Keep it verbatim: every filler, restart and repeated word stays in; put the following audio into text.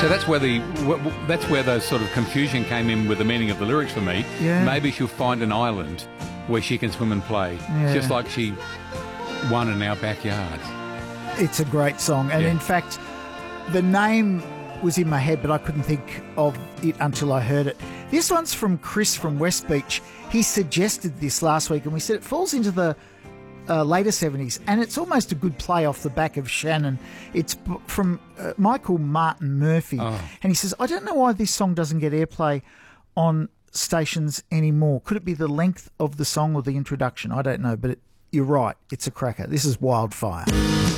So that's where the w- w- that's where those sort of confusion came in with the meaning of the lyrics for me. Yeah. Maybe she'll find an island where she can swim and play, Yeah. just like she won in our backyard. It's a great song. And Yeah. in fact, the name was in my head, but I couldn't think of it until I heard it. This one's from Chris from West Beach. He suggested this last week, and we said it falls into the uh, later seventies, and it's almost a good play off the back of Shannon. It's b- from uh, Michael Martin Murphy. Oh. And he says, I don't know why this song doesn't get airplay on stations anymore. Could it be the length of the song or the introduction? I don't know, but it, you're right. It's a cracker. This is Wildfire.